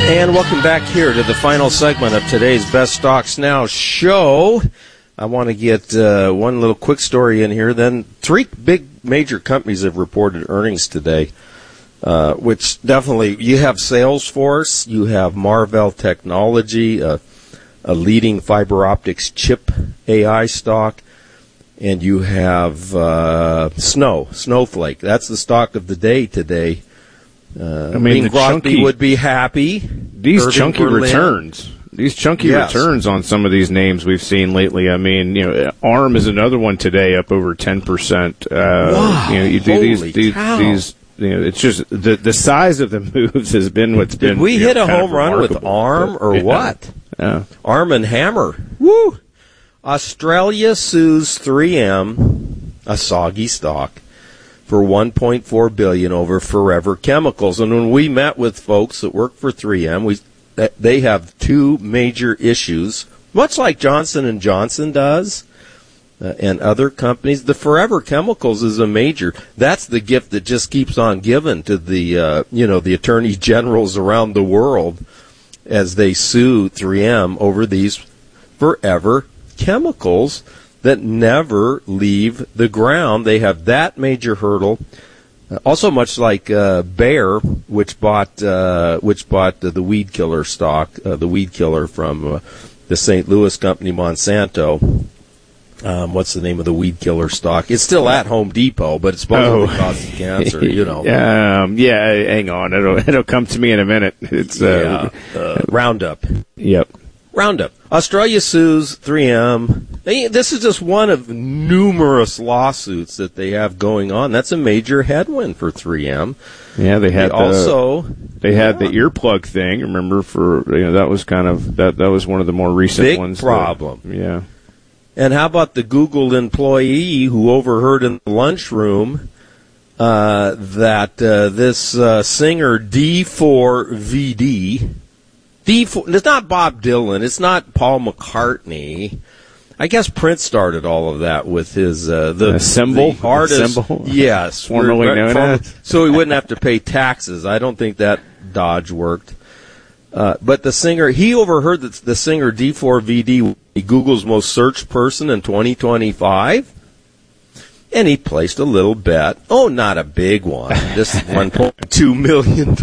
And welcome back here to the final segment of today's Best Stocks Now show. I want to get one little quick story in here. Then three big major companies have reported earnings today, which definitely, you have Salesforce, you have Marvell Technology, a leading fiber optics chip AI stock, and you have Snowflake. That's the stock of the day today. Bing Crosby would be happy. These Irving chunky Berlin. Returns. These chunky returns on some of these names we've seen lately. I mean, ARM is another one today, up over 10%. Wow! You do these. It's just the size of the moves has been what's been. Did we hit a home run with ARM or what? Yeah. ARM and Hammer. Woo! Australia sues 3M, a soggy stock, for $1.4 billion over Forever Chemicals. And when we met with folks that work for 3M, they have two major issues, much like Johnson & Johnson does and other companies. The Forever Chemicals is a major. That's the gift that just keeps on giving to the the attorney generals around the world as they sue 3M over these Forever Chemicals that never leave the ground. They have that major hurdle. Also, much like Bayer, which bought the weed killer stock, the weed killer from the St. Louis company Monsanto. What's the name of the weed killer stock? It's still at Home Depot, but it's supposedly causing cancer. Hang on, it'll come to me in a minute. It's Roundup. Yep. Roundup. Australia sues 3M. This is just one of numerous lawsuits that they have going on. That's a major headwind for 3M. Yeah, they had the earplug thing. Remember, that was kind of that was one of the more recent big ones. Big problem. Yeah. And how about the Google employee who overheard in the lunchroom that this singer D4VD. It's not Bob Dylan. It's not Paul McCartney. I guess Prince started all of that with his symbol, the artist. Symbol. Yes, formerly known as. So he wouldn't have to pay taxes. I don't think that dodge worked. But the singer, he overheard that the singer D4VD, Google's most searched person in 2025. And he placed a little bet. Oh, not a big one. Just $1.2 million.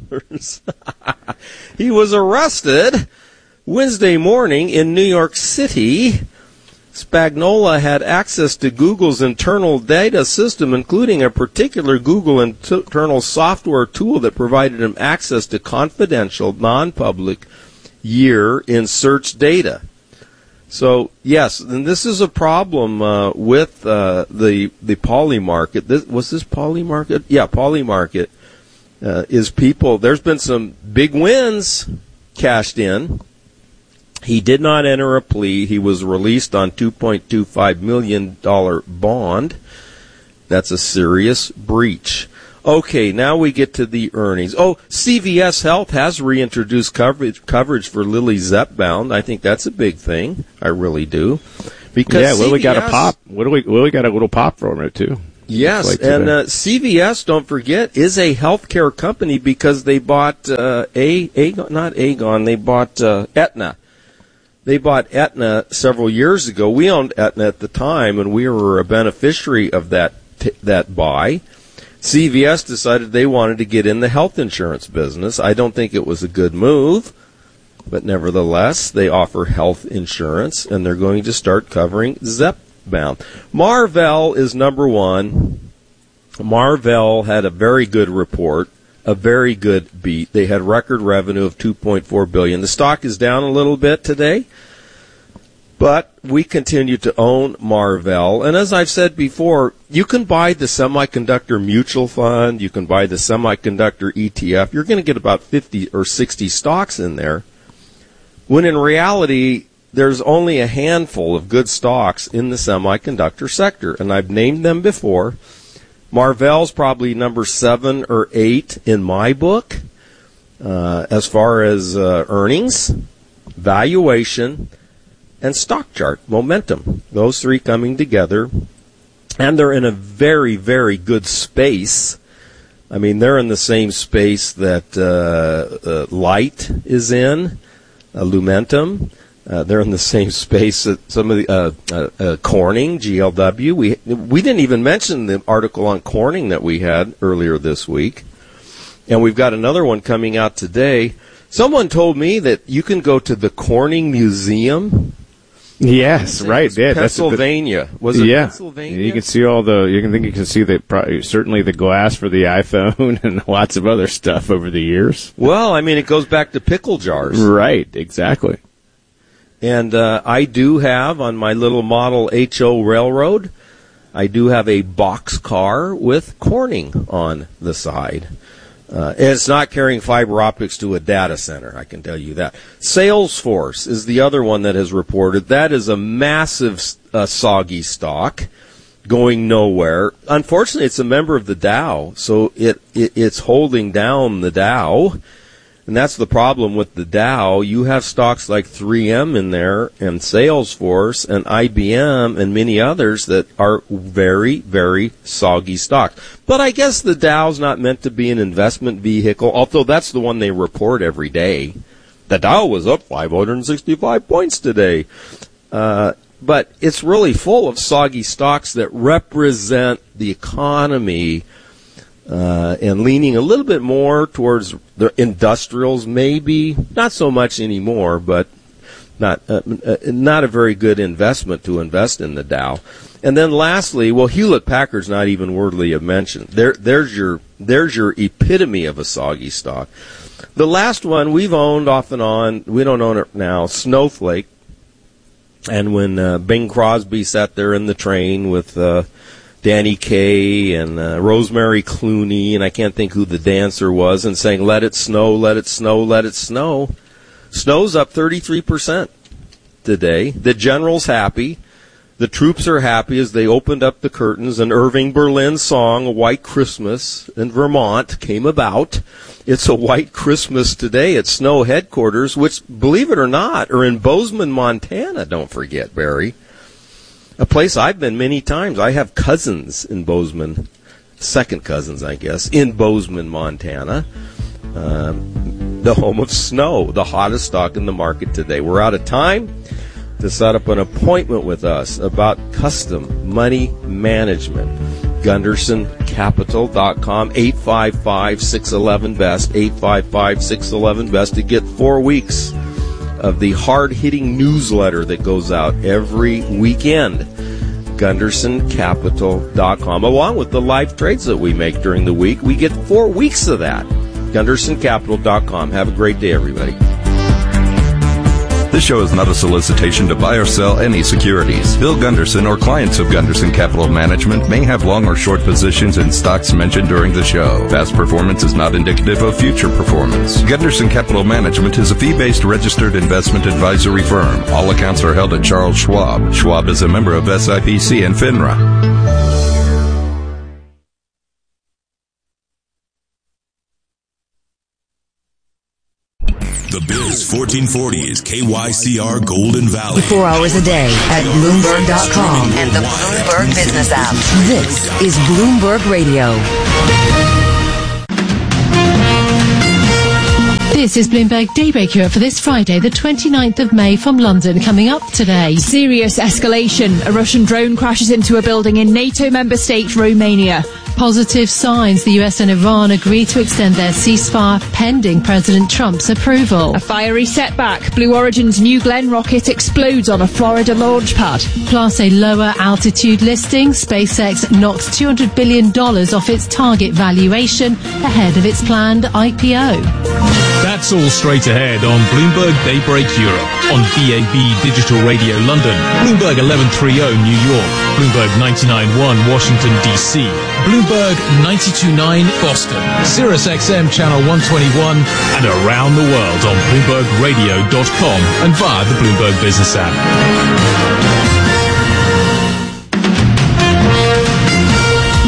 He was arrested Wednesday morning in New York City. Spagnola had access to Google's internal data system, including a particular Google internal software tool that provided him access to confidential, non-public year in search data. So, yes, and this is a problem with the Poly market. Was this Poly market? Yeah, Poly market is people. There's been some big wins cashed in. He did not enter a plea. He was released on $2.25 million bond. That's a serious breach. Okay, now we get to the earnings. Oh, CVS Health has reintroduced coverage for Lilly Zepbound. I think that's a big thing. I really do. Because Lilly got a pop. Lilly got a little pop from it too. Yes, and CVS, don't forget, is a healthcare company because they bought they bought Aetna. They bought Aetna several years ago. We owned Aetna at the time, and we were a beneficiary of that buy. CVS decided they wanted to get in the health insurance business. I don't think it was a good move, but nevertheless, they offer health insurance, and they're going to start covering Zepbound. Marvell is number one. Marvell had a very good report, a very good beat. They had record revenue of $2.4 billion. The stock is down a little bit today, but we continue to own Marvell. And as I've said before, you can buy the semiconductor mutual fund. You can buy the semiconductor ETF. You're going to get about 50 or 60 stocks in there, when in reality, there's only a handful of good stocks in the semiconductor sector. And I've named them before. Marvell's probably number 7 or 8 in my book as far as earnings, valuation, and stock chart momentum. Those three coming together, and they're in a very, very good space I mean, they're in the same space that Light is in, Lumentum. They're in the same space that some of the Corning, GLW. We didn't even mention the article on Corning that we had earlier this week. And we've got another one coming out today. Someone told me that you can go to the Corning Museum. Yes, right. Yeah, Pennsylvania. Was it Pennsylvania? You can see you can see certainly the glass for the iPhone and lots of other stuff over the years. Well, I mean, it goes back to pickle jars. Right, exactly. And I do have on my little model HO Railroad, I do have a box car with Corning on the side. And it's not carrying fiber optics to a data center, I can tell you that. Salesforce is the other one that has reported. That is a massive soggy stock going nowhere. Unfortunately, it's a member of the Dow, so it's holding down the Dow. And that's the problem with the Dow. You have stocks like 3M in there and Salesforce and IBM and many others that are very, very soggy stocks. But I guess the Dow's not meant to be an investment vehicle, although that's the one they report every day. The Dow was up 565 points today. But it's really full of soggy stocks that represent the economy and leaning a little bit more towards the industrials, maybe not so much anymore, but not a very good investment to invest in the Dow. And then lastly, well, Hewlett-Packard's not even worthy of mention. There's your epitome of a soggy stock. The last one we've owned off and on, we don't own it now, Snowflake. And when Bing Crosby sat there in the train with Danny Kaye and Rosemary Clooney, and I can't think who the dancer was, and saying, let it snow, let it snow, let it snow. Snow's up 33% today. The general's happy. The troops are happy as they opened up the curtains, and Irving Berlin's song, A White Christmas in Vermont, came about. It's a white Christmas today at Snow headquarters, which, believe it or not, are in Bozeman, Montana, don't forget, Barry. A place I've been many times. I have cousins in Bozeman, second cousins, I guess, in Bozeman, Montana. The home of Snow, the hottest stock in the market today. We're out of time. To set up an appointment with us about custom money management, GundersonCapital.com, 855-611-BEST, 855-611-BEST to get 4 weeks of the hard-hitting newsletter that goes out every weekend. GundersonCapital.com. Along with the live trades that we make during the week, we get 4 weeks of that. GundersonCapital.com. Have a great day, everybody. This show is not a solicitation to buy or sell any securities. Bill Gunderson or clients of Gunderson Capital Management may have long or short positions in stocks mentioned during the show. Past performance is not indicative of future performance. Gunderson Capital Management is a fee-based registered investment advisory firm. All accounts are held at Charles Schwab. Schwab is a member of SIPC and FINRA. The Biz 1440 is KYCR Golden Valley. 4 hours a day at Bloomberg.com and the Bloomberg Business app. This is Bloomberg Radio. This is Bloomberg Daybreak Europe for this Friday, the 29th of May from London. Coming up today. Serious escalation. A Russian drone crashes into a building in NATO member state Romania. Positive signs. The US and Iran agree to extend their ceasefire pending President Trump's approval. A fiery setback. Blue Origin's New Glenn rocket explodes on a Florida launch pad. Plus a lower altitude listing. SpaceX knocks $200 billion off its target valuation ahead of its planned IPO. That's all straight ahead on Bloomberg Daybreak Europe, on BAB Digital Radio London, Bloomberg 1130 New York, Bloomberg 99.1 Washington DC, Bloomberg 92.9 Boston, Sirius XM Channel 121, and around the world on BloombergRadio.com and via the Bloomberg Business app. Good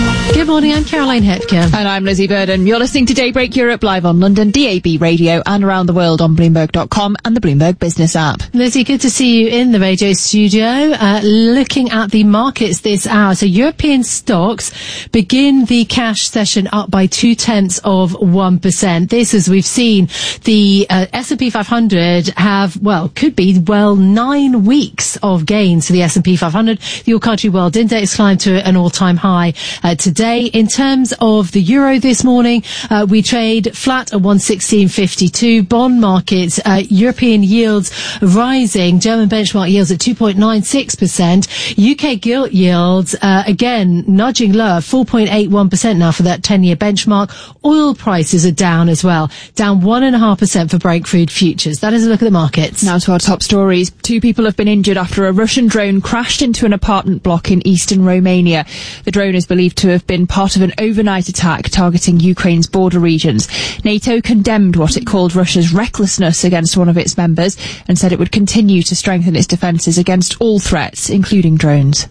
morning, I'm Caroline Hepker. And I'm Lizzie Burden. You're listening to Daybreak Europe live on London DAB radio and around the world on Bloomberg.com and the Bloomberg Business app. Lizzie, good to see you in the radio studio. Looking at the markets this hour. So European stocks begin the cash session up by 0.2%. This, as we've seen, the S&P 500 have, could be 9 weeks of gains for the S&P 500. The All Country World Index climbed to an all-time high today. In terms of the euro this morning, we trade flat at 116.52. Bond markets, European yields rising. German benchmark yields at 2.96%. UK gilt yields, again, nudging lower, 4.81% now for that 10-year benchmark. Oil prices are down as well, down 1.5% for Brent crude futures. That is a look at the markets. Now to our top stories. 2 people have been injured after a Russian drone crashed into an apartment block in eastern Romania. The drone is believed to have been part of an overnight attack targeting Ukraine's border regions. NATO condemned what it called Russia's recklessness against one of its members and said it would continue to strengthen its defences against all threats, including drones.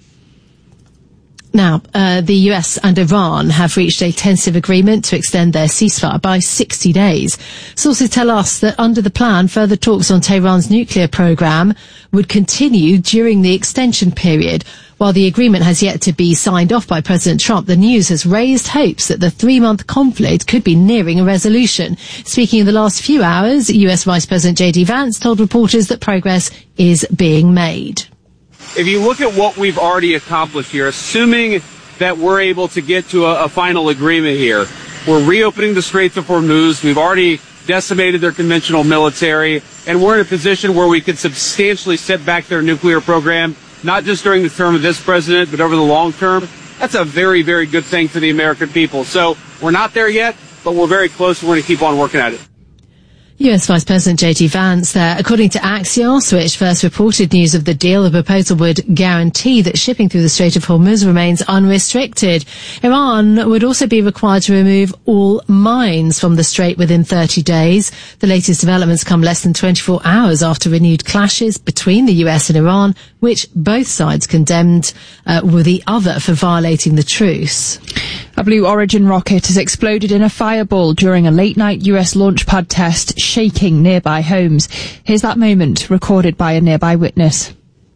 Now, the US and Iran have reached a tentative agreement to extend their ceasefire by 60 days. Sources tell us that under the plan, further talks on Tehran's nuclear program would continue during the extension period. While the agreement has yet to be signed off by President Trump, the news has raised hopes that the 3-month conflict could be nearing a resolution. Speaking in the last few hours, US Vice President J.D. Vance told reporters that progress is being made. If you look at what we've already accomplished here, assuming that we're able to get to a final agreement here, we're reopening the Straits of Hormuz. We've already decimated their conventional military, and we're in a position where we could substantially set back their nuclear program, not just during the term of this president, but over the long term. That's a very, very good thing for the American people. So we're not there yet, but we're very close. We're going to keep on working at it. US Vice President J.D. Vance there. According to Axios, which first reported news of the deal, the proposal would guarantee that shipping through the Strait of Hormuz remains unrestricted. Iran would also be required to remove all mines from the strait within 30 days. The latest developments come less than 24 hours after renewed clashes between the US and Iran, which both sides condemned with the other for violating the truce. A Blue Origin rocket has exploded in a fireball during a late-night US launch pad test, shaking nearby homes. Here's that moment recorded by a nearby witness.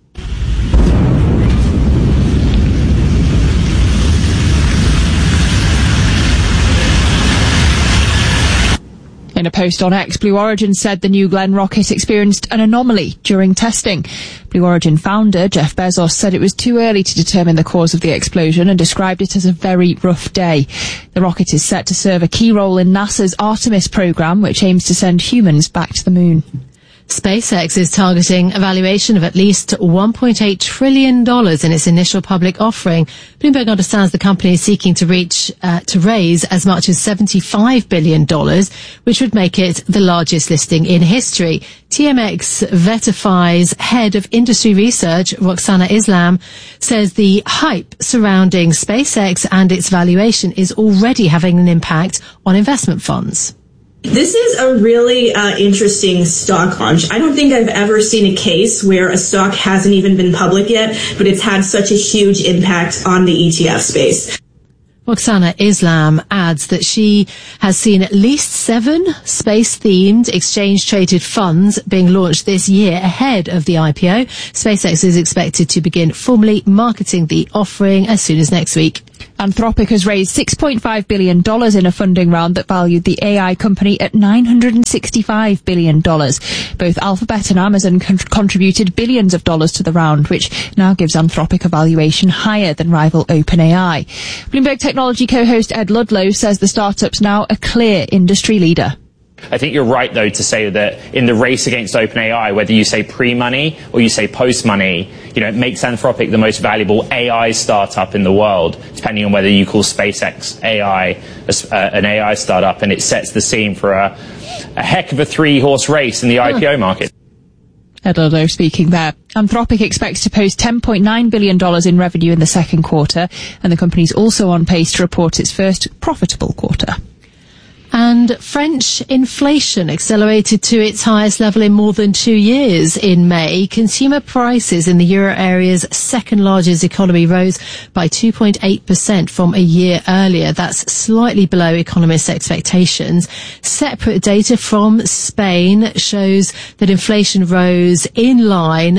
In a post on X, Blue Origin said the New Glenn rocket experienced an anomaly during testing. Blue Origin founder Jeff Bezos said it was too early to determine the cause of the explosion and described it as a very rough day. The rocket is set to serve a key role in NASA's Artemis program, which aims to send humans back to the moon. SpaceX is targeting a valuation of at least $1.8 trillion in its initial public offering. Bloomberg understands the company is seeking to raise as much as $75 billion, which would make it the largest listing in history. TMX Verify's head of industry research, Roxana Islam, says the hype surrounding SpaceX and its valuation is already having an impact on investment funds. This is a really interesting stock launch. I don't think I've ever seen a case where a stock hasn't even been public yet, but it's had such a huge impact on the ETF space. Roxana Islam adds that she has seen at least 7 space-themed exchange-traded funds being launched this year ahead of the IPO. SpaceX is expected to begin formally marketing the offering as soon as next week. Anthropic has raised $6.5 billion in a funding round that valued the AI company at $965 billion. Both Alphabet and Amazon contributed billions of dollars to the round, which now gives Anthropic a valuation higher than rival OpenAI. Bloomberg Technology co-host Ed Ludlow says the startup's now a clear industry leader. I think you're right, though, to say that in the race against OpenAI, whether you say pre-money or you say post-money, it makes Anthropic the most valuable AI startup in the world, depending on whether you call SpaceX AI an AI startup, and it sets the scene for a heck of a 3-horse race in the IPO market. Ed Ludlow speaking there. Anthropic expects to post $10.9 billion in revenue in the second quarter, and the company's also on pace to report its first profitable quarter. And French inflation accelerated to its highest level in more than 2 years in May. Consumer prices in the euro area's second largest economy rose by 2.8% from a year earlier. That's slightly below economists' expectations. Separate data from Spain shows that inflation rose in line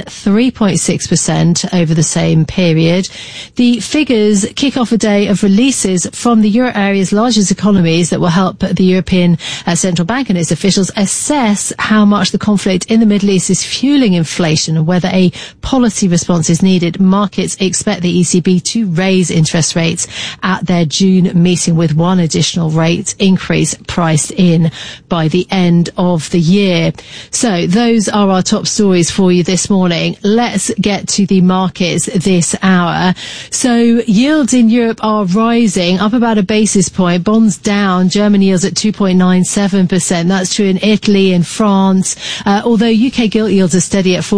3.6% over the same period. The figures kick off a day of releases from the euro area's largest economies that will help the European Central Bank and its officials assess how much the conflict in the Middle East is fueling inflation and whether a policy response is needed. Markets expect the ECB to raise interest rates at their June meeting, with one additional rate increase priced in by the end of the year. So those are our top stories for you this morning. Let's get to the markets this hour. So yields in Europe are rising, up about a basis point. Bonds down. German yields at 2.97%. That's true in Italy and France. Although UK gilt yields are steady at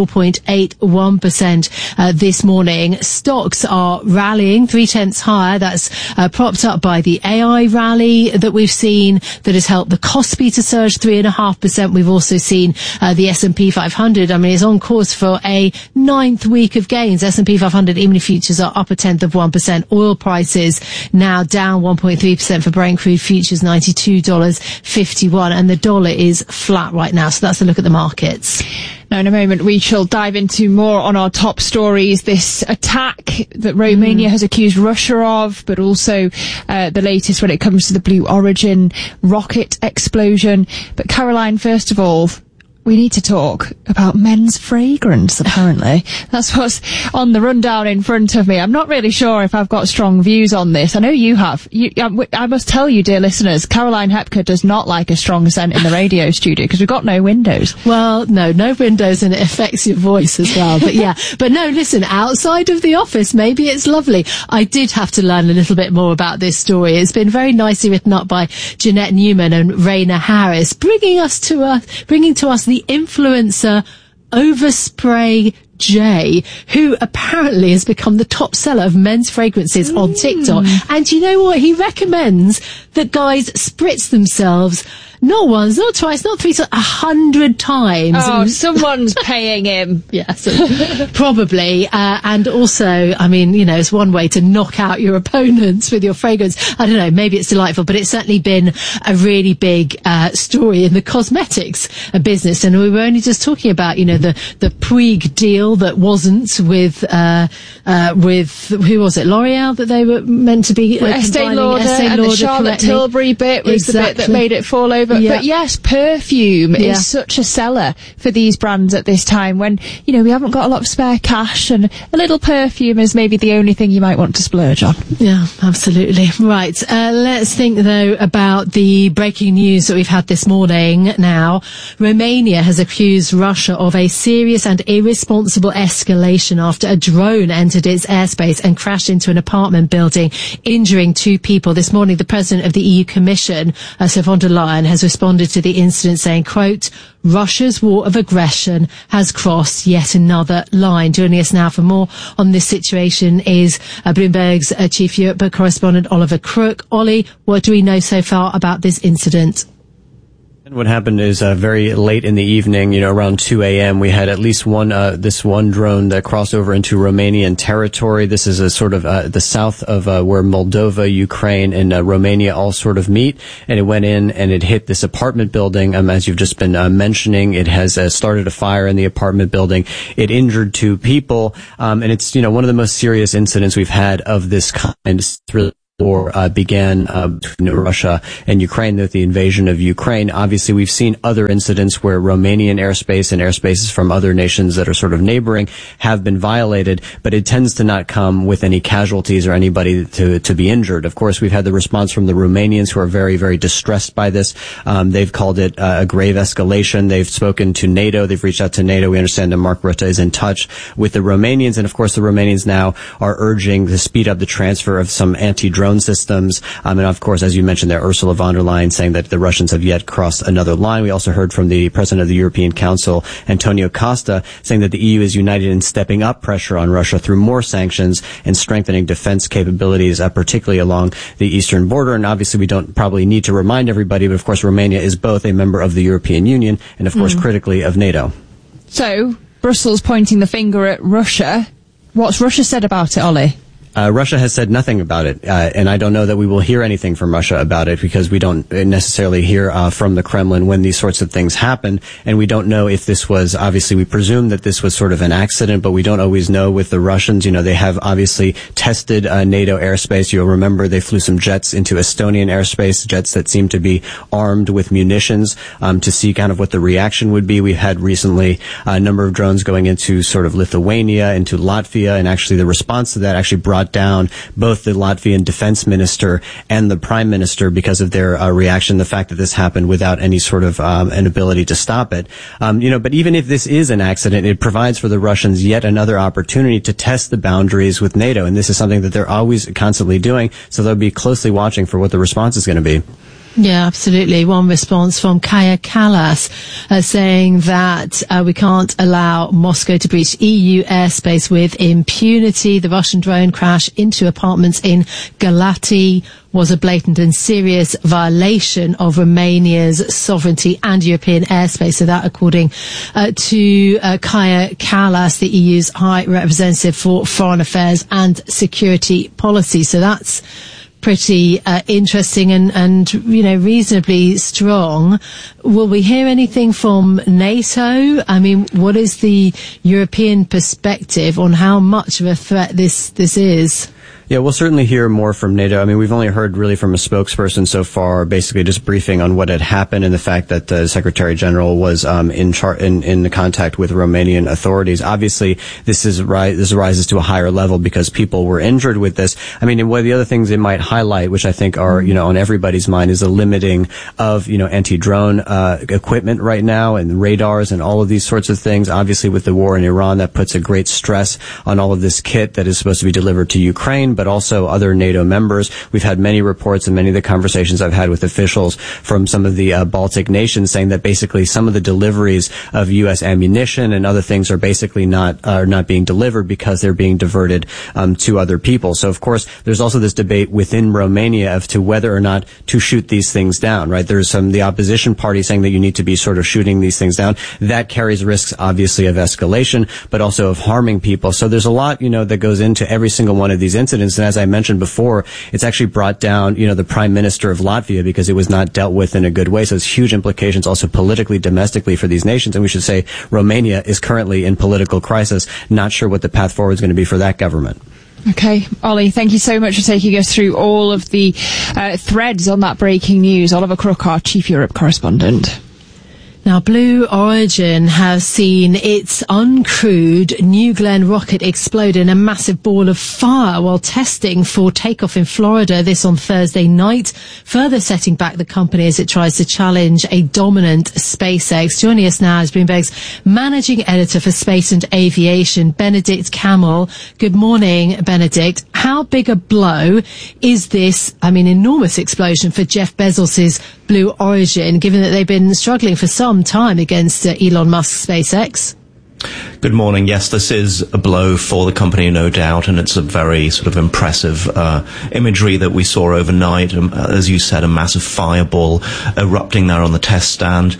4.81% this morning. Stocks are rallying 0.3 higher. That's propped up by the AI rally that we've seen that has helped the Kospi to surge 3.5%. We've also seen the S&P 500. I mean, it's on course for a 9th week of gains. S&P 500 E-mini futures are up 0.1%. Oil prices now down 1.3% for Brent crude futures, $92.51, and the dollar is flat right now. So that's a look at the markets. Now, in a moment, we shall dive into more on our top stories. This attack that Romania has accused Russia of, but also the latest when it comes to the Blue Origin rocket explosion. But Caroline, first of all, we need to talk about men's fragrance, apparently. That's what's on the rundown in front of me. I'm not really sure if I've got strong views on this. I know you have. I must tell you, dear listeners, Caroline Hepker does not like a strong scent in the radio studio because we've got no windows. Well, no windows, and it affects your voice as well. But yeah, but no, listen, outside of the office, maybe it's lovely. I did have to learn a little bit more about this story. It's been very nicely written up by Jeanette Newman and Raina Harris, bringing to us the influencer Overspray J, who apparently has become the top seller of men's fragrances on TikTok. And you know what? He recommends that guys spritz themselves not once, not twice, not three, 100 times. Oh, someone's paying him. Yes, probably. And also, I mean, you know, it's one way to knock out your opponents with your fragrance. I don't know, maybe it's delightful, but it's certainly been a really big story in the cosmetics business. And we were only just talking about, you know, the Puig deal that wasn't with who was it, L'Oreal, that they were meant to be Estee Lauder, and the Charlotte Tilbury bit was the bit that made it fall over. But yes, perfume is such a seller for these brands at this time when, you know, we haven't got a lot of spare cash, and a little perfume is maybe the only thing you might want to splurge on. Yeah, absolutely. Right. Let's think, though, about the breaking news that we've had this morning now. Romania has accused Russia of a serious and irresponsible escalation after a drone entered its airspace and crashed into an apartment building, injuring 2 people. This morning, the president of the EU Commission, Ursula von der Leyen, has responded to the incident saying, quote, Russia's war of aggression has crossed yet another line. Joining us now for more on this situation is Bloomberg's chief Europe correspondent Oliver Crook. Ollie, what do we know so far about this incident? What happened is very late in the evening, you know, around 2 a.m., we had at least this one drone that crossed over into Romanian territory. This is a sort of the south of where Moldova, Ukraine, and Romania all sort of meet. And it went in and it hit this apartment building. As you've just been mentioning, it has started a fire in the apartment building. It injured 2 people. And it's, you know, one of the most serious incidents we've had of this kind. It's really war began between Russia and Ukraine with the invasion of Ukraine. Obviously, we've seen other incidents where Romanian airspace and airspaces from other nations that are sort of neighboring have been violated, but it tends to not come with any casualties or anybody to be injured. Of course, we've had the response from the Romanians, who are very, very distressed by this. They've called it a grave escalation. They've spoken to NATO. They've reached out to NATO. We understand that Mark Rutte is in touch with the Romanians, and of course, the Romanians now are urging to speed up the transfer of some anti-drone drone systems. And of course, as you mentioned there, Ursula von der Leyen saying that the Russians have yet crossed another line. We also heard from the president of the European Council, Antonio Costa, saying that the EU is united in stepping up pressure on Russia through more sanctions and strengthening defense capabilities, particularly along the eastern border. And obviously, we don't probably need to remind everybody, but of course, Romania is both a member of the European Union and, of course, critically of NATO. So, Brussels pointing the finger at Russia. What's Russia said about it, Ollie? Russia has said nothing about it, and I don't know that we will hear anything from Russia about it because we don't necessarily hear from the Kremlin when these sorts of things happen, and we don't know if this was, obviously we presume that this was sort of an accident, but we don't always know with the Russians. You know, they have obviously tested NATO airspace. You'll remember they flew some jets into Estonian airspace, jets that seem to be armed with munitions, to see kind of what the reaction would be. We've had recently a number of drones going into sort of Lithuania, into Latvia, and actually the response to that actually brought down both the Latvian defense minister and the prime minister because of their reaction, the fact that this happened without any sort of an ability to stop it. But even if this is an accident, it provides for the Russians yet another opportunity to test the boundaries with NATO, and this is something that they're always constantly doing, so they'll be closely watching for what the response is going to be. Yeah, absolutely. One response from Kaja Kallas saying that we can't allow Moscow to breach EU airspace with impunity. The Russian drone crash into apartments in Galati was a blatant and serious violation of Romania's sovereignty and European airspace. So that, according to Kaja Kallas, the EU's High Representative for Foreign Affairs and Security Policy. So that's pretty interesting and reasonably strong. Will we hear anything from NATO? I mean, what is the European perspective on how much of a threat this is? Yeah, we'll certainly hear more from NATO. I mean, we've only heard really from a spokesperson so far, basically just briefing on what had happened and the fact that the Secretary General was in the contact with Romanian authorities. Obviously, this rises to a higher level because people were injured with this. I mean, and one of the other things it might highlight, which I think are on everybody's mind, is the limiting of anti-drone equipment right now and radars and all of these sorts of things. Obviously, with the war in Iran, that puts a great stress on all of this kit that is supposed to be delivered to Ukraine, but also other NATO members. We've had many reports and many of the conversations I've had with officials from some of the Baltic nations saying that basically some of the deliveries of U.S. ammunition and other things are basically not being delivered because they're being diverted to other people. So, of course, there's also this debate within Romania as to whether or not to shoot these things down, right? There's the opposition party saying that you need to be sort of shooting these things down. That carries risks, obviously, of escalation, but also of harming people. So there's a lot, that goes into every single one of these incidents. And as I mentioned before, it's actually brought down, the prime minister of Latvia because it was not dealt with in a good way. So it's huge implications also politically, domestically for these nations. And we should say Romania is currently in political crisis. Not sure what the path forward is going to be for that government. Okay, Ollie, thank you so much for taking us through all of the threads on that breaking news. Oliver Crook, our Chief Europe correspondent. Now, Blue Origin has seen its uncrewed New Glenn rocket explode in a massive ball of fire while testing for takeoff in Florida, this on Thursday night, further setting back the company as it tries to challenge a dominant SpaceX. Joining us now is Bloomberg's managing editor for space and aviation, Benedict Camel. Good morning, Benedict. How big a blow is this, enormous explosion for Jeff Bezos's Blue Origin, given that they've been struggling for some time against Elon Musk's SpaceX? Good morning. Yes, this is a blow for the company, no doubt, and it's a very sort of impressive imagery that we saw overnight. As you said, a massive fireball erupting there on the test stand.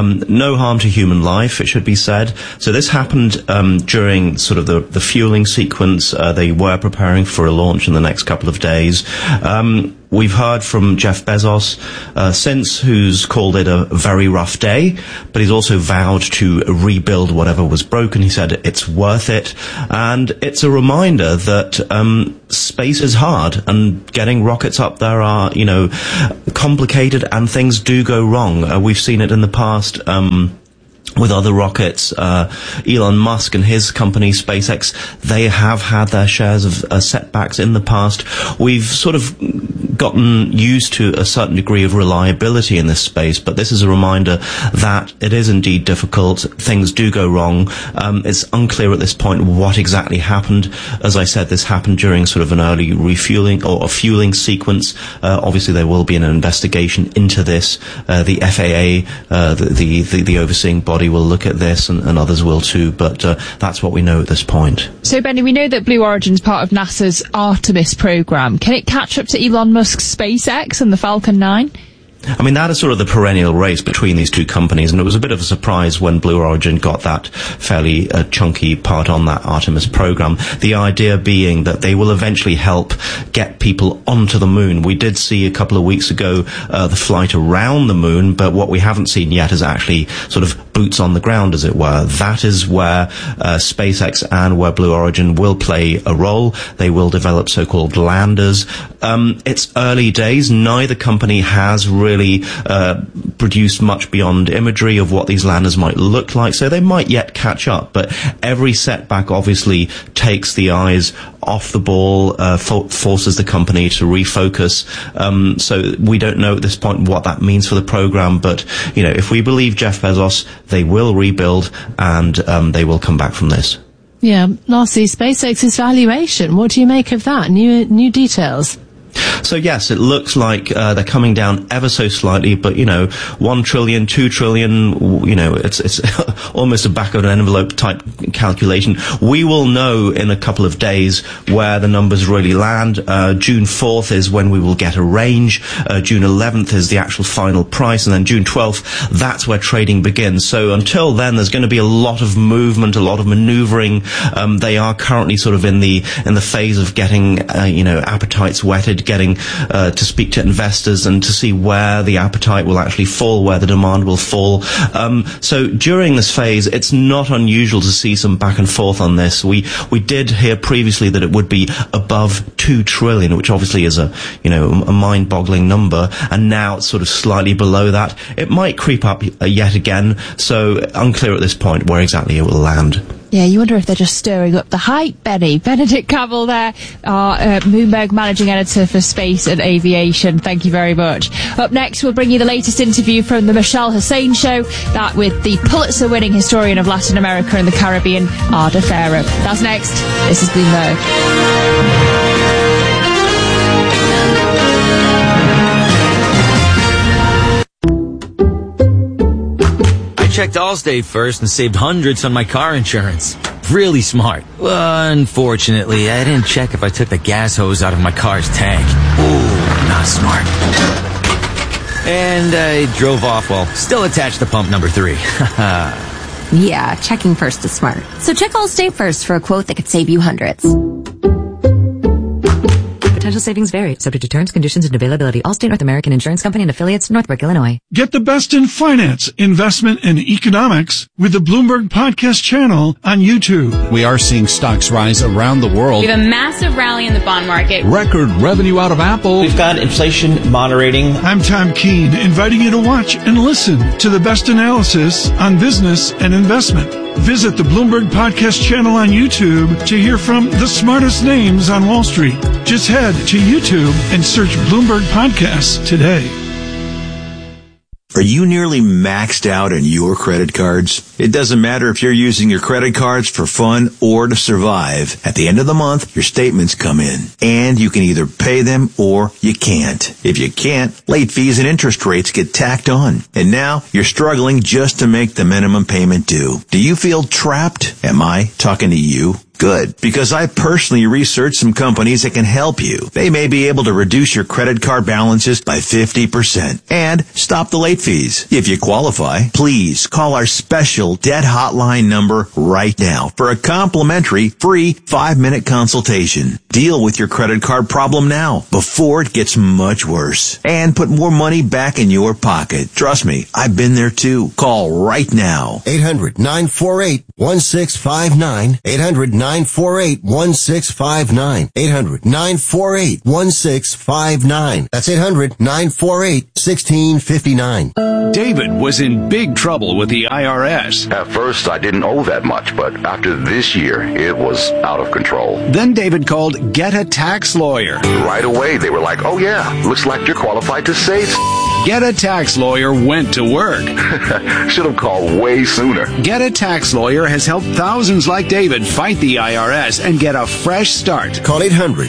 No harm to human life, it should be said. So this happened during sort of the fueling sequence. They were preparing for a launch in the next couple of days. We've heard from Jeff Bezos since, who's called it a very rough day, but he's also vowed to rebuild whatever was broken. He said it's worth it, and it's a reminder that space is hard, and getting rockets up there are, complicated, and things do go wrong. We've seen it in the past. With other rockets, Elon Musk and his company, SpaceX, they have had their shares of setbacks in the past. We've sort of gotten used to a certain degree of reliability in this space, but this is a reminder that it is indeed difficult. Things do go wrong. It's unclear at this point what exactly happened. As I said, this happened during sort of an early refueling or a fueling sequence. Obviously, there will be an investigation into this. The FAA, the overseeing body, will look at this, and others will too. But that's what we know at this point. So, Benny, we know that Blue Origin is part of NASA's Artemis program. Can it catch up to Elon Musk's SpaceX and the Falcon 9? I mean, that is sort of the perennial race between these two companies, and it was a bit of a surprise when Blue Origin got that fairly chunky part on that Artemis program. The idea being that they will eventually help get people onto the moon. We did see a couple of weeks ago the flight around the moon, but what we haven't seen yet is actually sort of boots on the ground, as it were. That is where SpaceX and where Blue Origin will play a role. They will develop so-called landers. It's early days. Neither company has really produced much beyond imagery of what these landers might look like, so they might yet catch up. But every setback obviously takes the eyes off the ball, forces the company to refocus. So we don't know at this point what that means for the program, but you know, if we believe Jeff Bezos, they will rebuild and they will come back from this. Yeah. Lastly, SpaceX's valuation. What do you make of that? New details. So yes, it looks like they're coming down ever so slightly, but you know, 1 trillion, 2 trillion, you know, it's almost a back of an envelope type calculation. We will know in a couple of days where the numbers really land. June 4th is when we will get a range. June 11th is the actual final price, and then June 12th, that's where trading begins. So until then, there's going to be a lot of movement, a lot of maneuvering. They are currently sort of in the phase of getting you know, appetites whetted, getting to speak to investors and to see where the appetite will actually fall, where the demand will fall. So during this phase, it's not unusual to see some back and forth on this. We did hear previously that it would be above 2 trillion, which obviously is a mind-boggling number, and now it's sort of slightly below that. It might creep up yet again, so unclear at this point where exactly it will land. Yeah, you wonder if they're just stirring up the hype, Benny. Benedict Cavell there, our Bloomberg Managing Editor for Space and Aviation. Thank you very much. Up next, we'll bring you the latest interview from the Michelle Hussein Show, that with the Pulitzer-winning historian of Latin America and the Caribbean, Ada Farrow. That's next. This is Bloomberg. Checked Allstate first and saved hundreds on my car insurance. Really smart. Unfortunately, I didn't check if I took the gas hose out of my car's tank. Ooh, not smart. And I drove off while still attached to pump number 3. Yeah, checking first is smart. So check Allstate first for a quote that could save you hundreds. Potential savings vary, subject to terms, conditions, and availability. Allstate North American Insurance Company and affiliates, Northbrook, Illinois. Get the best in finance, investment, and economics with the Bloomberg Podcast channel on YouTube. We are seeing stocks rise around the world. We have a massive rally in the bond market. Record revenue out of Apple. We've got inflation moderating. I'm Tom Keene, inviting you to watch and listen to the best analysis on business and investment. Visit the Bloomberg Podcast channel on YouTube to hear from the smartest names on Wall Street. Just head to YouTube and search Bloomberg Podcasts today. Are you nearly maxed out on your credit cards? It doesn't matter if you're using your credit cards for fun or to survive. At the end of the month, your statements come in, and you can either pay them or you can't. If you can't, late fees and interest rates get tacked on. And now you're struggling just to make the minimum payment due. Do you feel trapped? Am I talking to you? Good, because I personally researched some companies that can help you. They may be able to reduce your credit card balances by 50% and stop the late fees. If you qualify, please call our special debt hotline number right now for a complimentary free 5-minute consultation. Deal with your credit card problem now before it gets much worse and put more money back in your pocket. Trust me, I've been there too. Call right now. 800-948-1659. 800-948-1659. 800-948-1659. 800-948-1659. That's 800-948-1659. David was in big trouble with the IRS. At first, I didn't owe that much, but after this year, it was out of control. Then David called Get a Tax Lawyer. Right away, they were like, oh yeah, looks like you're qualified to say Get a Tax Lawyer went to work. Should have called way sooner. Get a Tax Lawyer has helped thousands like David fight the IRS and get a fresh start. Call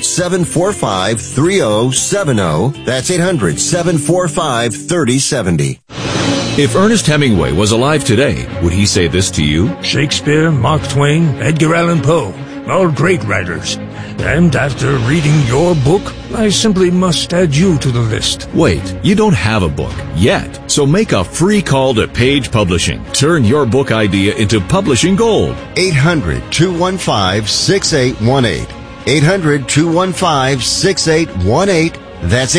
800-745-3070. That's 800-745-3070. If Ernest Hemingway was alive today, would he say this to you? Shakespeare, Mark Twain, Edgar Allan Poe, all great writers. And after reading your book, I simply must add you to the list. Wait, you don't have a book yet. So make a free call to Page Publishing. Turn your book idea into publishing gold. 800-215-6818. 800-215-6818. That's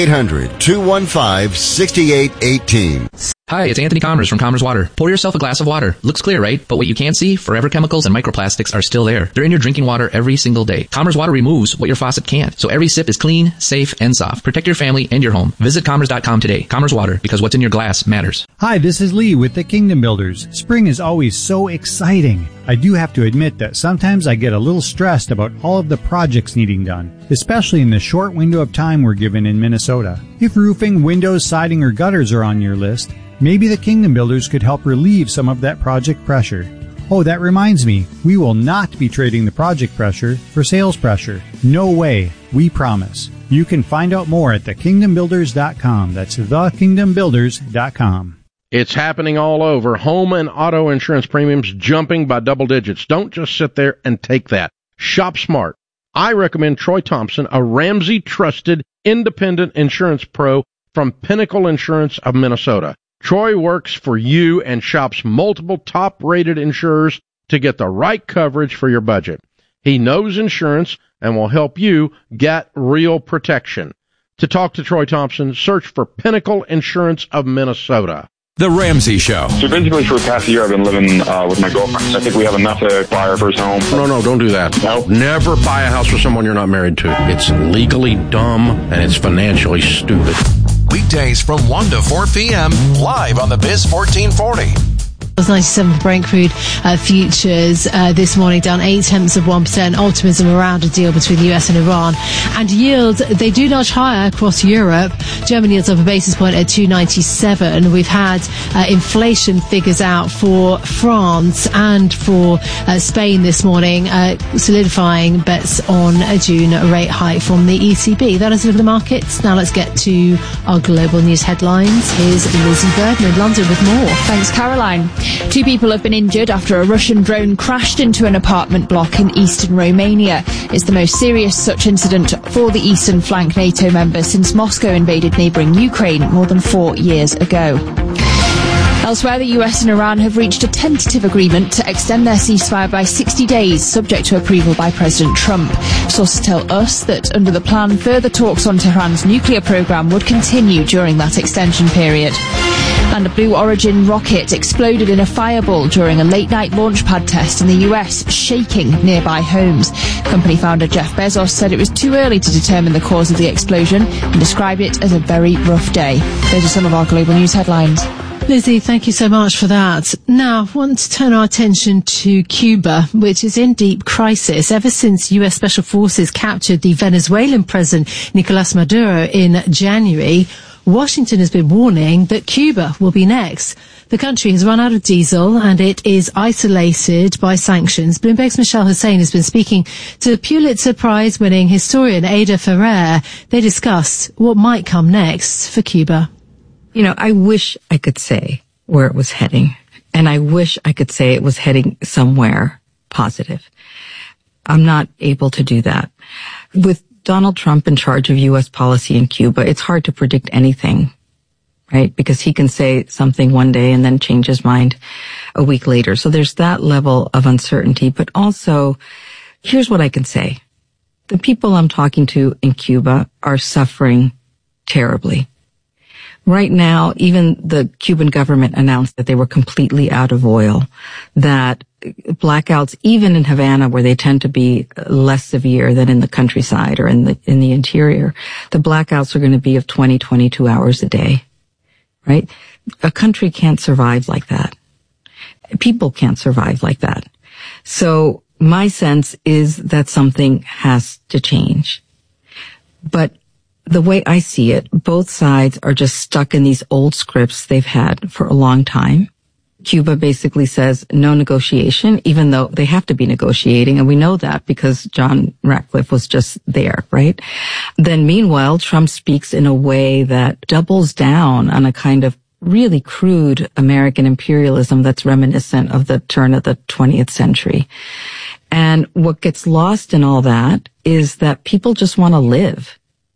800-215-6818. Hi, it's Anthony Commerce from Commerce Water. Pour yourself a glass of water. Looks clear, right? But what you can't see, forever chemicals and microplastics are still there. They're in your drinking water every single day. Commerce Water removes what your faucet can't. So every sip is clean, safe, and soft. Protect your family and your home. Visit Commerce.com today. Commerce Water, because what's in your glass matters. Hi, this is Lee with the Kingdom Builders. Spring is always so exciting. I do have to admit that sometimes I get a little stressed about all of the projects needing done, especially in the short window of time we're given in Minnesota. If roofing, windows, siding, or gutters are on your list, maybe the Kingdom Builders could help relieve some of that project pressure. Oh, that reminds me, we will not be trading the project pressure for sales pressure. No way, we promise. You can find out more at thekingdombuilders.com. That's thekingdombuilders.com. It's happening all over. Home and auto insurance premiums jumping by double digits. Don't just sit there and take that. Shop smart. I recommend Troy Thompson, a Ramsey trusted independent insurance pro from Pinnacle Insurance of Minnesota. Troy works for you and shops multiple top-rated insurers to get the right coverage for your budget. He knows insurance and will help you get real protection. To talk to Troy Thompson, search for Pinnacle Insurance of Minnesota. The Ramsey Show. So basically for the past year I've been living with my girlfriend. I think we have enough to buy our first home. No, don't do that. Nope. Never buy a house with someone you're not married to. It's legally dumb and it's financially stupid. Weekdays from 1 to 4 p.m. live on the Biz 1440. 97 Brent crude futures this morning down 0.8%. Optimism around a deal between the US and Iran. And yields, they do nudge higher across Europe. German yields up a basis point at 2.97. We've had inflation figures out for France and for Spain this morning, solidifying bets on a June rate hike from the ECB. That is a look at the markets. Now let's get to our global news headlines. Here's Lizzie Bergman in London with more. Thanks, Caroline. 2 people have been injured after a Russian drone crashed into an apartment block in eastern Romania. It's the most serious such incident for the eastern flank NATO member since Moscow invaded neighbouring Ukraine more than 4 years ago. Elsewhere, the US and Iran have reached a tentative agreement to extend their ceasefire by 60 days, subject to approval by President Trump. Sources tell us that under the plan, further talks on Tehran's nuclear program would continue during that extension period. And a Blue Origin rocket exploded in a fireball during a late-night launch pad test in the US, shaking nearby homes. Company founder Jeff Bezos said it was too early to determine the cause of the explosion and described it as a very rough day. Those are some of our global news headlines. Lizzie, thank you so much for that. Now, I want to turn our attention to Cuba, which is in deep crisis ever since US Special Forces captured the Venezuelan president, Nicolas Maduro, in January. Washington has been warning that Cuba will be next. The country has run out of diesel and it is isolated by sanctions. Bloomberg's Michelle Hussein has been speaking to Pulitzer Prize-winning historian Ada Ferrer. They discussed what might come next for Cuba. You know, I wish I could say where it was heading, and I wish I could say it was heading somewhere positive. I'm not able to do that. With Donald Trump in charge of U.S. policy in Cuba, it's hard to predict anything, right? Because he can say something one day and then change his mind a week later. So there's that level of uncertainty. But also, here's what I can say. The people I'm talking to in Cuba are suffering terribly. Right now, even the Cuban government announced that they were completely out of oil, that blackouts, even in Havana, where they tend to be less severe than in the countryside or in the interior, the blackouts are going to be of 20, 22 hours a day, right? A country can't survive like that. People can't survive like that. So my sense is that something has to change. But the way I see it, both sides are just stuck in these old scripts they've had for a long time. Cuba basically says no negotiation, even though they have to be negotiating, and we know that because John Ratcliffe was just there, right? Then meanwhile, Trump speaks in a way that doubles down on a kind of really crude American imperialism that's reminiscent of the turn of the 20th century. And what gets lost in all that is that people just want to live,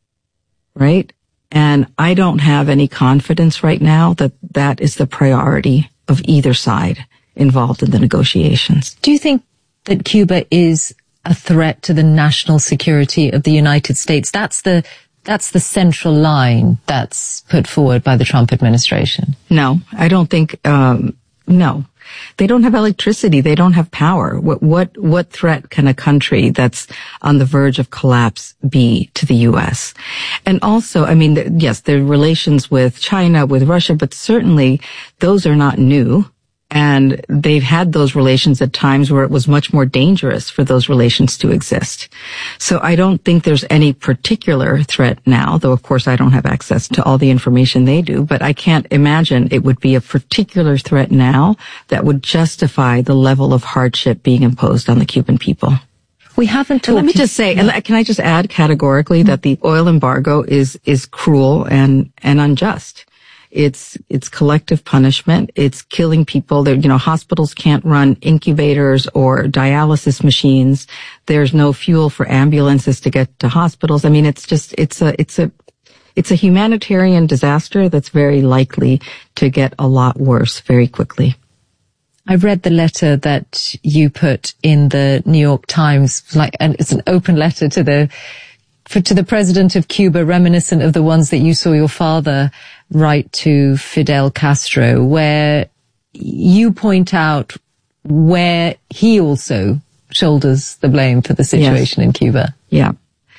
right? And I don't have any confidence right now that that is the priority of either side involved in the negotiations. Do you think that Cuba is a threat to the national security of the United States? That's the central line that's put forward by the Trump administration. No, I don't think, no. They don't have electricity. They don't have power. What threat can a country that's on the verge of collapse be to the U.S.? And also, I mean, yes, the relations with China, with Russia, but certainly those are not new. And they've had those relations at times where it was much more dangerous for those relations to exist. So I don't think there's any particular threat now, though of course I don't have access to all the information they do, but I can't imagine it would be a particular threat now that would justify the level of hardship being imposed on the Cuban people. We haven't talked. Let me just say, and can I just add categorically that the oil embargo is cruel and unjust. It's collective punishment. It's killing people. Hospitals can't run incubators or dialysis machines. There's no fuel for ambulances to get to hospitals. I mean, it's a humanitarian disaster that's very likely to get a lot worse very quickly. I read the letter that you put in the New York Times, and it's an open letter to the president of Cuba, reminiscent of the ones that you saw your father write to Fidel Castro, where you point out where he also shoulders the blame for the situation in Cuba. Yeah.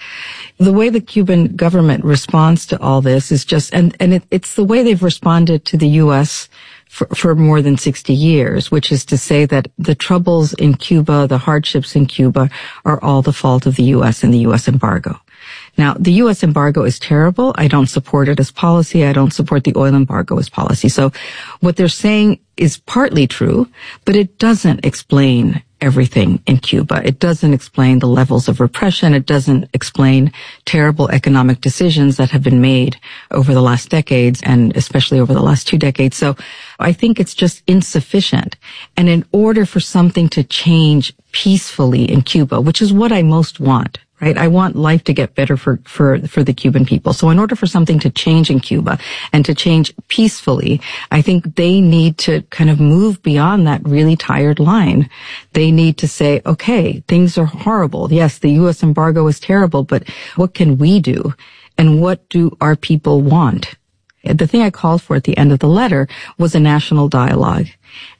The way the Cuban government responds to all this is just, and it's the way they've responded to the U.S. for more than 60 years, which is to say that the troubles in Cuba, the hardships in Cuba, are all the fault of the U.S. and the U.S. embargo. Now, the U.S. embargo is terrible. I don't support it as policy. I don't support the oil embargo as policy. So what they're saying is partly true, but it doesn't explain everything in Cuba. It doesn't explain the levels of repression. It doesn't explain terrible economic decisions that have been made over the last decades and especially over the last 2 decades. So I think it's just insufficient. And in order for something to change peacefully in Cuba, which is what I most want, right? I want life to get better for the Cuban people. So in order for something to change in Cuba and to change peacefully, I think they need to kind of move beyond that really tired line. They need to say, okay, things are horrible. Yes, the U.S. embargo is terrible, but what can we do? And what do our people want? The thing I called for at the end of the letter was a national dialogue.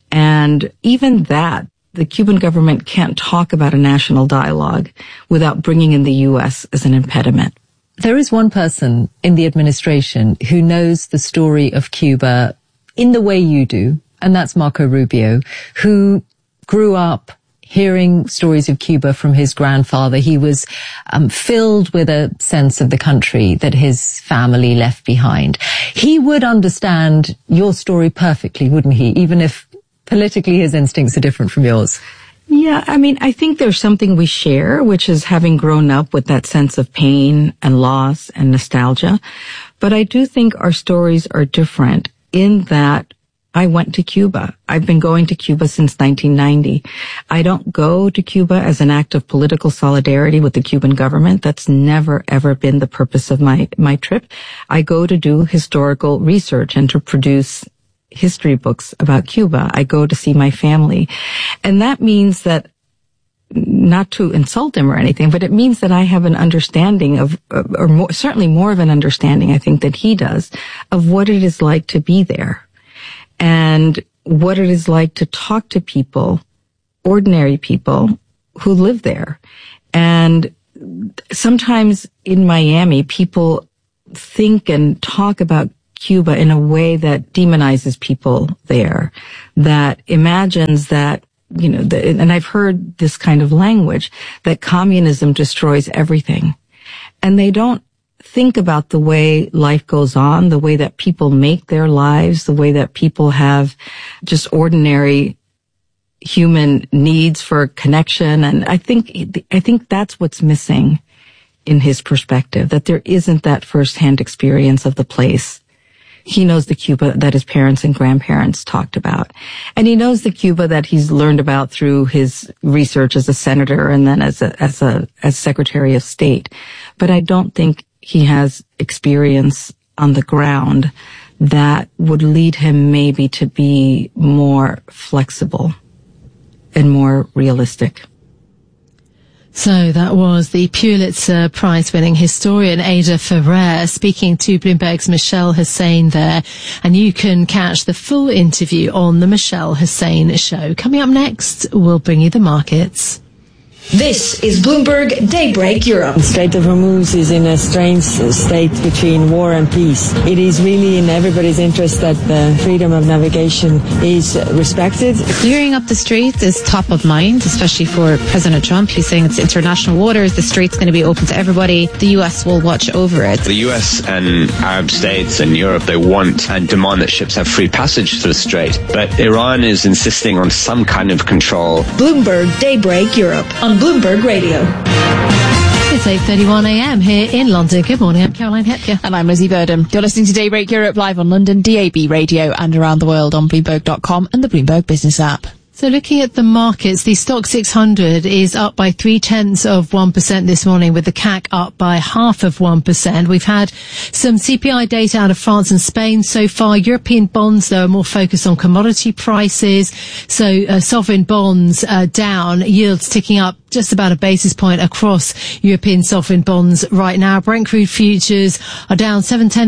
And even that, the Cuban government can't talk about a national dialogue without bringing in the U.S. as an impediment. There is one person in the administration who knows the story of Cuba in the way you do, and that's Marco Rubio, who grew up hearing stories of Cuba from his grandfather. He was filled with a sense of the country that his family left behind. He would understand your story perfectly, wouldn't he? Even if politically his instincts are different from yours. Yeah, I mean, I think there's something we share, which is having grown up with that sense of pain and loss and nostalgia. But I do think our stories are different in that I went to Cuba. I've been going to Cuba since 1990. I don't go to Cuba as an act of political solidarity with the Cuban government. That's never, ever been the purpose of my trip. I go to do historical research and to produce history books about Cuba. I go to see my family. And that means that, not to insult him or anything, but it means that I have an understanding of, or more, certainly more of an understanding, I think, that he does, of what it is like to be there and what it is like to talk to people ordinary people who live there. And sometimes in Miami, people think and talk about Cuba in a way that demonizes people there, that imagines that, you know, and I've heard this kind of language, that communism destroys everything. And they don't think about the way life goes on, the way that people make their lives, the way that people have just ordinary human needs for connection. And I think that's what's missing in his perspective, that there isn't that firsthand experience of the place. He knows the Cuba that his parents and grandparents talked about. And he knows the Cuba that he's learned about through his research as a senator and then as Secretary of State. But I don't think he has experience on the ground that would lead him maybe to be more flexible and more realistic. So that was the Pulitzer Prize-winning historian Ada Ferrer speaking to Bloomberg's Michelle Hussein there. And you can catch the full interview on the Michelle Hussein Show. Coming up next, we'll bring you the markets. This is Bloomberg Daybreak Europe. The Strait of Hormuz is in a strange state between war and peace. It is really in everybody's interest that the freedom of navigation is respected. Clearing up the Strait is top of mind, especially for President Trump. He's saying it's international waters. The Strait's going to be open to everybody. The U.S. will watch over it. The U.S. and Arab states and Europe, they want and demand that ships have free passage through the Strait. But Iran is insisting on some kind of control. Bloomberg Daybreak Europe on Bloomberg Radio. It's 8:31 a.m. here in London. Good morning, I'm Caroline Hepker. And I'm Lizzie Burdham. You're listening to Daybreak Europe live on London DAB Radio and around the world on Bloomberg.com and the Bloomberg Business app. So looking at the markets, the Stock 600 is up by 0.3% this morning, with the CAC up by 0.5%. We've had some CPI data out of France and Spain so far. European bonds, though, are more focused on commodity prices. So sovereign bonds down, yields ticking up just about a basis point across European sovereign bonds right now. Brent crude futures are down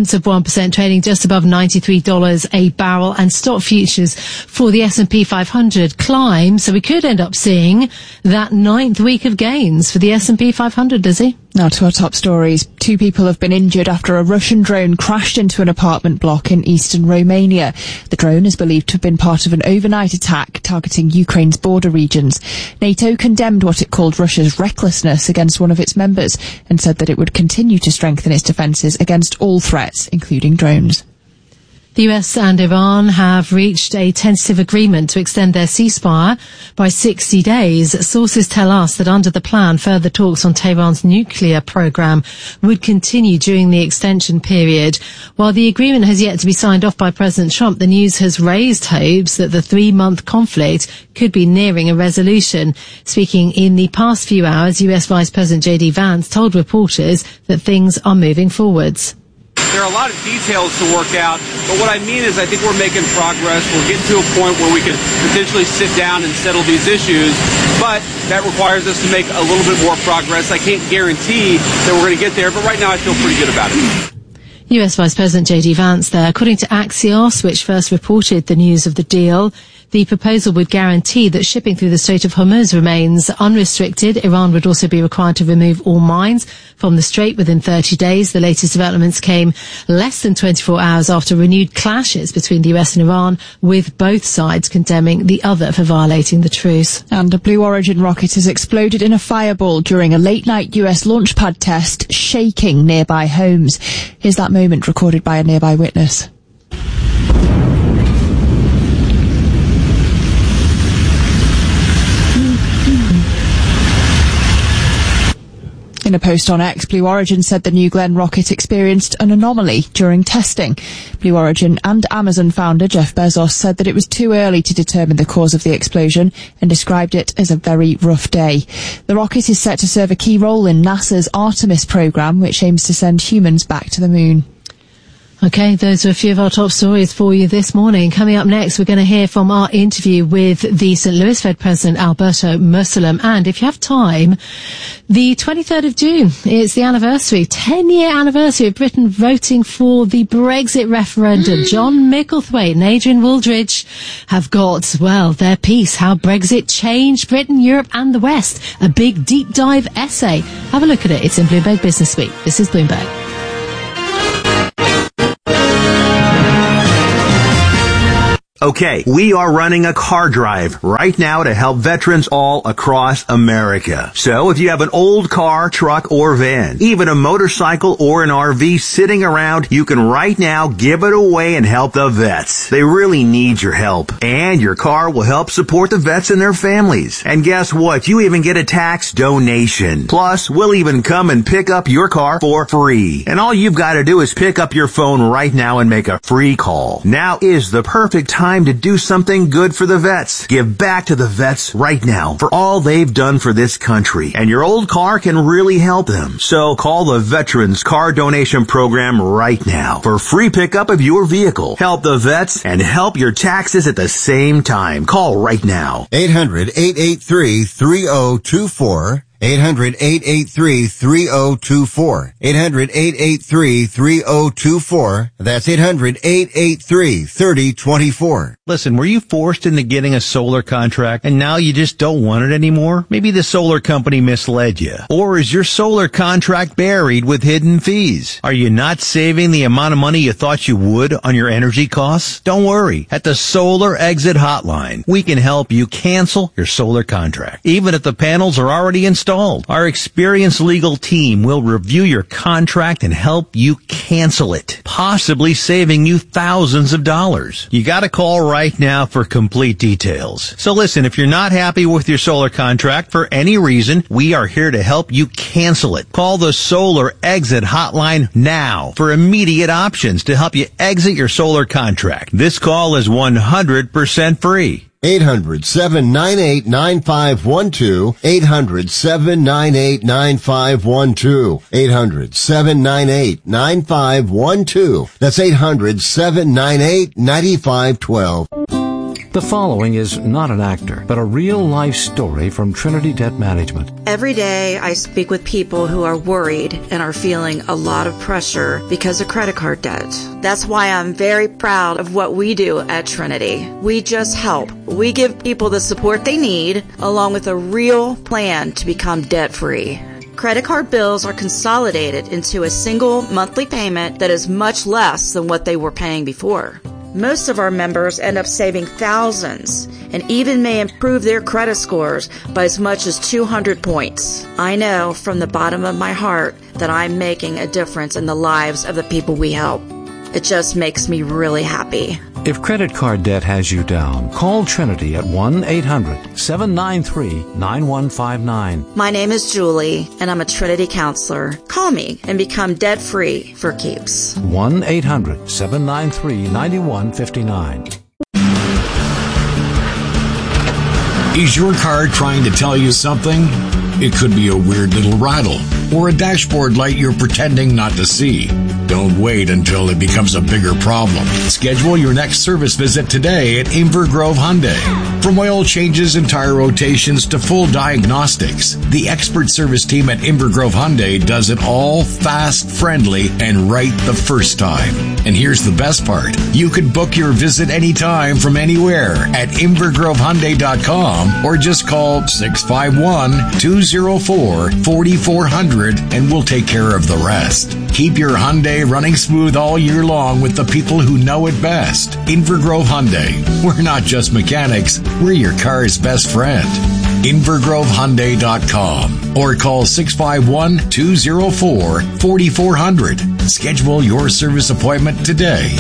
0.7%, trading just above $93 a barrel, and stock futures for the S&P 500 climb. So we could end up seeing that 9th week of gains for the S&P 500, does he? Now to our top stories. 2 people have been injured after a Russian drone crashed into an apartment block in eastern Romania. The drone is believed to have been part of an overnight attack targeting Ukraine's border regions. NATO condemned what it called Russia's recklessness against one of its members and said that it would continue to strengthen its defences against all threats, including drones. The US and Iran have reached a tentative agreement to extend their ceasefire by 60 days. Sources tell us that under the plan, further talks on Tehran's nuclear program would continue during the extension period. While the agreement has yet to be signed off by President Trump, the news has raised hopes that the 3-month conflict could be nearing a resolution. Speaking in the past few hours, US Vice President J.D. Vance told reporters that things are moving forwards. There are a lot of details to work out, but what I mean is I think we're making progress. We're getting to a point where we can potentially sit down and settle these issues, but that requires us to make a little bit more progress. I can't guarantee that we're going to get there, but right now I feel pretty good about it. US Vice President J.D. Vance there. According to Axios, which first reported the news of the deal, the proposal would guarantee that shipping through the Strait of Hormuz remains unrestricted. Iran would also be required to remove all mines from the strait within 30 days. The latest developments came less than 24 hours after renewed clashes between the US and Iran, with both sides condemning the other for violating the truce. And a Blue Origin rocket has exploded in a fireball during a late-night US launch pad test, shaking nearby homes. Here's that moment recorded by a nearby witness. In a post on X, Blue Origin said the New Glenn rocket experienced an anomaly during testing. Blue Origin and Amazon founder Jeff Bezos said that it was too early to determine the cause of the explosion and described it as a very rough day. The rocket is set to serve a key role in NASA's Artemis program, which aims to send humans back to the moon. Okay, those are a few of our top stories for you this morning. Coming up next, we're going to hear from our interview with the St. Louis Fed President Alberto Mussolem. And if you have time, the 23rd of June, it's the anniversary, 10-year anniversary of Britain voting for the Brexit referendum. John Micklethwaite and Adrian Wooldridge have got, well, their piece, How Brexit Changed Britain, Europe and the West. A big deep dive essay. Have a look at it. It's in Bloomberg Business Week. This is Bloomberg. Okay, we are running a car drive right now to help veterans all across America. So if you have an old car, truck, or van, even a motorcycle or an RV sitting around, you can right now give it away and help the vets. They really need your help. And your car will help support the vets and their families. And guess what? You even get a tax donation. Plus, we'll even come and pick up your car for free. And all you've got to do is pick up your phone right now and make a free call. Now is the perfect time to do something good for the vets. Give back to the vets right now for all they've done for this country. And your old car can really help them. So call the Veterans Car Donation Program right now for free pickup of your vehicle. Help the vets and help your taxes at the same time. Call right now. 800-883-3024. 800-883-3024. 800-883-3024. That's 800-883-3024. Listen, were you forced into getting a solar contract and now you just don't want it anymore? Maybe the solar company misled you. Or is your solar contract buried with hidden fees? Are you not saving the amount of money you thought you would on your energy costs? Don't worry. At the Solar Exit Hotline, we can help you cancel your solar contract, even if the panels are already installed. Our experienced legal team will review your contract and help you cancel it, possibly saving you thousands of dollars. You got to call right now for complete details. So listen, if you're not happy with your solar contract for any reason, we are here to help you cancel it. Call the Solar Exit Hotline now for immediate options to help you exit your solar contract. This call is 100% free. 800-798-9512. 800-798-9512. 800-798-9512. That's 800-798-9512. The following is not an actor, but a real-life story from Trinity Debt Management. Every day I speak with people who are worried and are feeling a lot of pressure because of credit card debt. That's why I'm very proud of what we do at Trinity. We just help. We give people the support they need, along with a real plan to become debt-free. Credit card bills are consolidated into a single monthly payment that is much less than what they were paying before. Most of our members end up saving thousands and even may improve their credit scores by as much as 200 points. I know from the bottom of my heart that I'm making a difference in the lives of the people we help. It just makes me really happy. If credit card debt has you down, call Trinity at 1-800-793-9159. My name is Julie, and I'm a Trinity counselor. Call me and become debt-free for keeps. 1-800-793-9159. Is your car trying to tell you something? It could be a weird little rattle or a dashboard light you're pretending not to see. Don't wait until it becomes a bigger problem. Schedule your next service visit today at Inver Grove Hyundai. From oil changes and tire rotations to full diagnostics, the expert service team at Inver Grove Hyundai does it all fast, friendly, and right the first time. And here's the best part. You can book your visit anytime from anywhere at InvergroveHyundai.com or just call 651-204-4400 and we'll take care of the rest. Keep your Hyundai running smooth all year long with the people who know it best. Inver Grove Hyundai. We're not just mechanics, we're your car's best friend. InvergroveHyundai.com or call 651-204-4400. Schedule your service appointment today.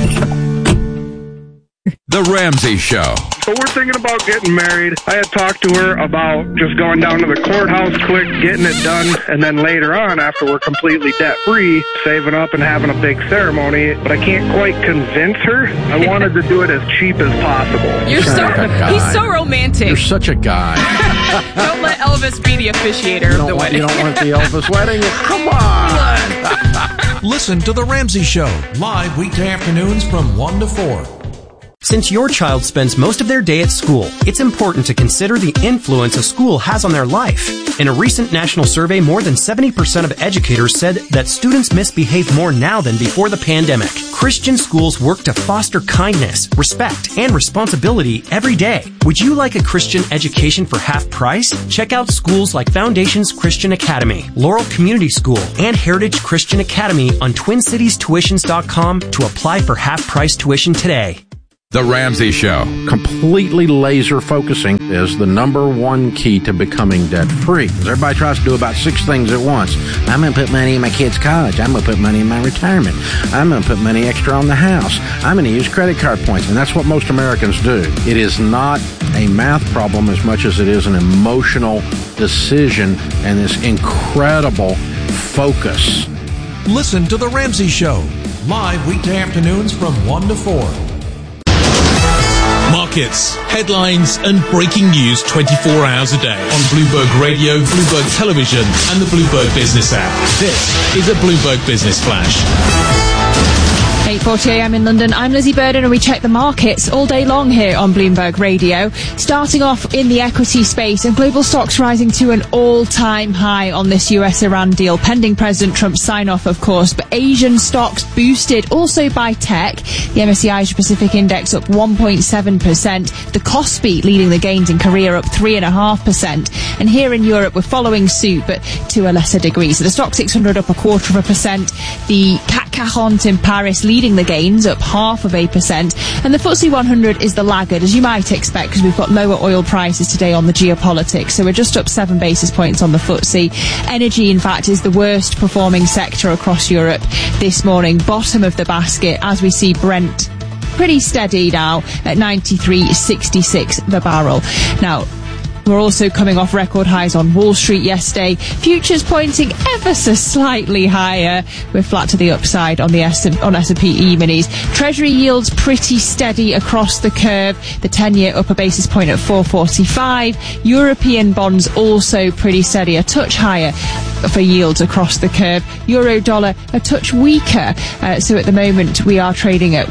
The Ramsey Show. So we're thinking about getting married. I had talked to her about just going down to the courthouse quick, getting it done, and then later on, after we're completely debt-free, saving up and having a big ceremony. But I can't quite convince her. I wanted to do it as cheap as possible. He's so romantic. You're such a guy. Don't let Elvis be the officiator of the wedding. You don't want the Elvis wedding? Come on. Listen to The Ramsey Show, live weekday afternoons from 1 to 4. Since your child spends most of their day at school, it's important to consider the influence a school has on their life. In a recent national survey, more than 70% of educators said that students misbehave more now than before the pandemic. Christian schools work to foster kindness, respect, and responsibility every day. Would you like a Christian education for half price? Check out schools like Foundations Christian Academy, Laurel Community School, and Heritage Christian Academy on TwinCitiesTuitions.com to apply for half price tuition today. The Ramsey Show. Completely laser focusing is the number one key to becoming debt free. Everybody tries to do about 6 things at once. I'm going to put money in my kids' college. I'm going to put money in my retirement. I'm going to put money extra on the house. I'm going to use credit card points. And that's what most Americans do. It is not a math problem as much as it is an emotional decision and this incredible focus. Listen to The Ramsey Show, live weekday afternoons from 1 to 4. Markets, headlines, and breaking news 24 hours a day on Bloomberg Radio, Bloomberg Television, and the Bloomberg Business app. This is a Bloomberg Business Flash. 8:40 a.m. in London. I'm Lizzie Burden, and we check the markets all day long here on Bloomberg Radio. Starting off in the equity space, and global stocks rising to an all-time high on this US-Iran deal, pending President Trump's sign-off, of course. But Asian stocks boosted also by tech. The MSCI Asia Pacific Index up 1.7%. The Kospi leading the gains in Korea up 3.5%. And here in Europe, we're following suit, but to a lesser degree. So the Stock 600 up 0.25%. The CAC 40 in Paris leading the gains up 0.5%, and the FTSE 100 is the laggard, as you might expect, because we've got lower oil prices today on the geopolitics. So we're just up 7 basis points on the FTSE. Energy, in fact, is the worst performing sector across Europe this morning. Bottom of the basket as we see Brent pretty steady now at 93.66 the barrel. Now, we're also coming off record highs on Wall Street yesterday. Futures pointing ever so slightly higher. We're flat to the upside on the S&P E-minis. Treasury yields pretty steady across the curve. The 10-year up a basis point at 4.45. European bonds also pretty steady, a touch higher for yields across the curve. Euro dollar a touch weaker. So at the moment we are trading at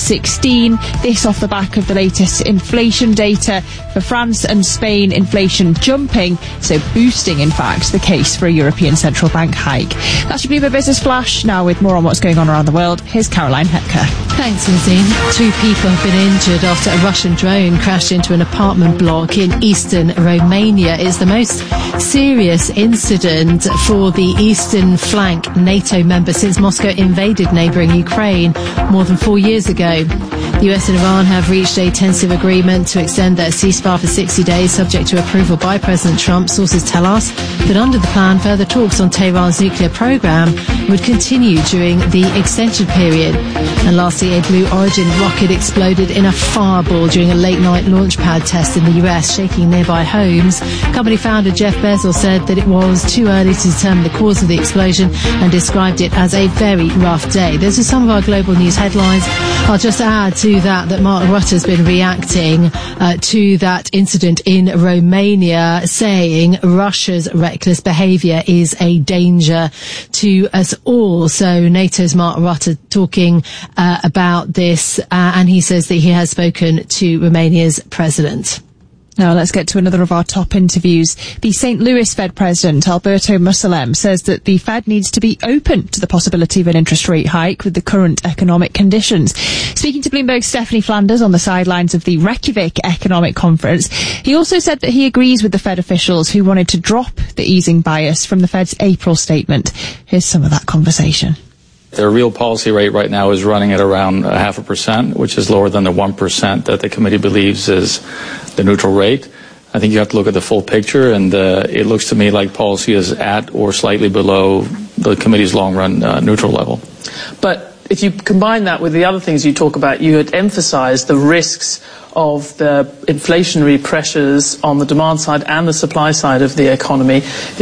1.16. This off the back of the latest inflation data for France and Spain. Inflation jumping, so boosting, in fact, the case for a European Central Bank hike. That's your Bloomberg Business Flash. Now with more on what's going on around the world, here's Caroline Hepker. Thanks, Lizzie. 2 people have been injured after a Russian drone crashed into an apartment block in eastern Romania. It's the most serious incident for the eastern flank NATO member since Moscow invaded neighbouring Ukraine more than 4 years ago. The US and Iran have reached a tentative agreement to extend their ceasefire for 60 days, subject to approval by President Trump. Sources tell us that under the plan, further talks on Tehran's nuclear program would continue during the extension period. And lastly, a Blue Origin rocket exploded in a fireball during a late-night launch pad test in the US, shaking nearby homes. Company founder Jeff Bezos said that it was too early to determine the cause of the explosion and described it as a very rough day. Those are some of our global news headlines. I'll just add to that Mark Rutte has been reacting to that incident in Romania, saying Russia's reckless behaviour is a danger to us all. So NATO's Mark Rutte talking about this, and he says that he has spoken to Romania's president. Now let's get to another of our top interviews. The St. Louis Fed President, Alberto Mussolem, says that the Fed needs to be open to the possibility of an interest rate hike with the current economic conditions. Speaking to Bloomberg's Stephanie Flanders on the sidelines of the Reykjavik Economic Conference, he also said that he agrees with the Fed officials who wanted to drop the easing bias from the Fed's April statement. Here's some of that conversation. Their real policy rate right now is running at around 0.5%, which is lower than the 1% that the committee believes is the neutral rate. I think you have to look at the full picture, and it looks to me like policy is at or slightly below the committee's long-run neutral level. But if you combine that with the other things you talk about, you had emphasized the risks of the inflationary pressures on the demand side and the supply side of the economy.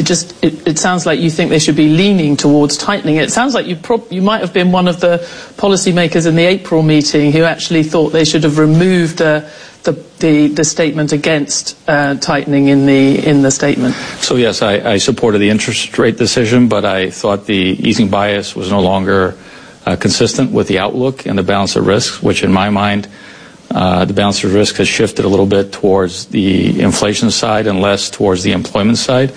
It sounds like you think they should be leaning towards tightening. It sounds like you might have been one of the policymakers in the April meeting who actually thought they should have removed the the statement against tightening in the statement. So yes, I supported the interest rate decision, but I thought the easing bias was no longer consistent with the outlook and the balance of risks, which in my mind, the balance of risk has shifted a little bit towards the inflation side and less towards the employment side.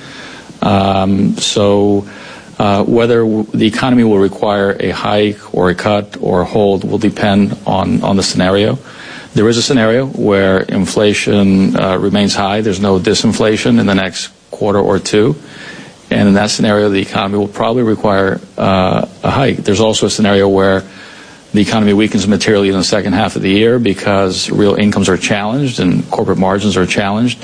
Whether the economy will require a hike or a cut or a hold will depend on the scenario. There is a scenario where inflation remains high. There's no disinflation in the next quarter or two. And in that scenario, the economy will probably require a hike. There's also a scenario where the economy weakens materially in the second half of the year because real incomes are challenged and corporate margins are challenged.